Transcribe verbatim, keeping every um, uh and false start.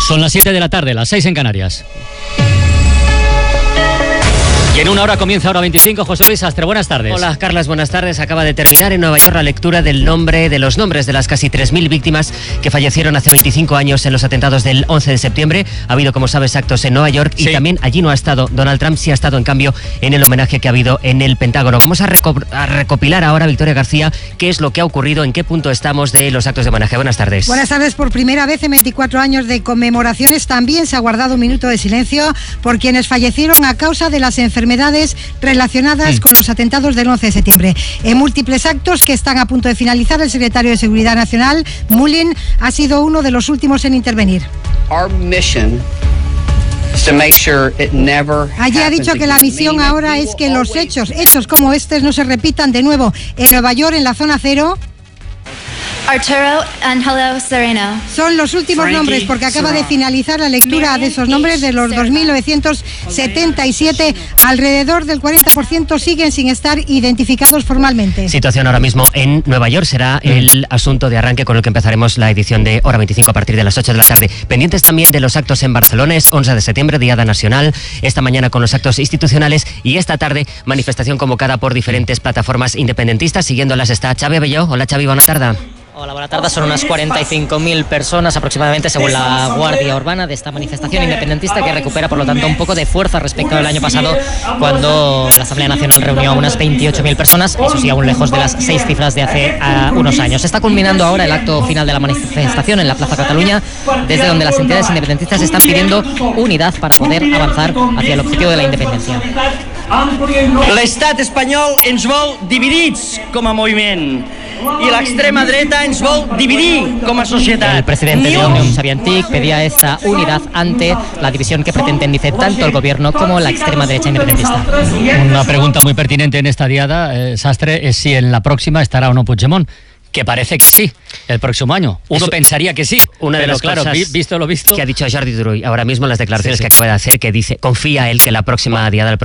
Son las siete de la tarde, las seis en Canarias. Y en una hora comienza Hora veinticinco. José Luis Sastre, buenas tardes. Hola, Carlas, buenas tardes. Acaba de terminar en Nueva York la lectura del nombre, de los nombres de las casi tres mil víctimas que fallecieron hace veinticinco años en los atentados del once de septiembre. Ha habido, como sabes, actos en Nueva York y sí. también allí no ha estado Donald Trump, sí ha estado, en cambio, en el homenaje que ha habido en el Pentágono. Vamos a, reco- a recopilar ahora, Victoria García, qué es lo que ha ocurrido, en qué punto estamos de los actos de homenaje. Buenas tardes. Buenas tardes. Por primera vez en veinticuatro años de conmemoraciones también se ha guardado un minuto de silencio por quienes fallecieron a causa de las enfermedades relacionadas mm. con los atentados del once de septiembre. En múltiples actos que están a punto de finalizar, el secretario de Seguridad Nacional, Mullin, ha sido uno de los últimos en intervenir. Our mission is to make sure it never Allí ha dicho que la misión ahora es que los hechos, hechos como estos no se repitan de nuevo en Nueva York, en la zona cero. Arturo Angelo Sereno. Son los últimos Frankie nombres porque acaba Serrano. de finalizar la lectura de esos nombres de los dos mil novecientos setenta y siete. Alrededor del cuarenta por ciento siguen sin estar identificados formalmente. Situación ahora mismo en Nueva York será mm. el asunto de arranque con el que empezaremos la edición de Hora veinticinco a partir de las ocho de la tarde. Pendientes también de los actos en Barcelona, es once de septiembre, Diada Nacional, esta mañana con los actos institucionales y esta tarde manifestación convocada por diferentes plataformas independentistas. Siguiéndolas está Xavi Abelló. Hola Xavi, buena tarde. Hola, buena tarde. Son unas cuarenta y cinco mil personas aproximadamente, según la Guardia Urbana, de esta manifestación independentista que recupera, por lo tanto, un poco de fuerza respecto al año pasado, cuando la Asamblea Nacional reunió a unas veintiocho mil personas, eso sí, aún lejos de las seis cifras de hace uh, unos años. Está culminando ahora el acto final de la manifestación en la Plaza Cataluña, desde donde las entidades independentistas están pidiendo unidad para poder avanzar hacia el objetivo de la independencia. L'estat espanyol ens vol dividits com a moviment i l'extrema dreta ens vol dividir com a societat. El presidente de Òmnium, Xavier Antich, pedía esta unidad ante la división que pretenden, dice, tanto el gobierno como la extrema derecha independentista. Una pregunta muy pertinente en esta diada, eh, Sastre, es si en la próxima estará o no Puigdemont. Que parece que sí, el próximo año. Uno Eso, pensaría que sí, una de pero las claro, cosas visto lo visto... que ha dicho Jordi Turull ahora mismo en las declaraciones sí, sí. que acaba de hacer, que dice, confía él que la próxima diada,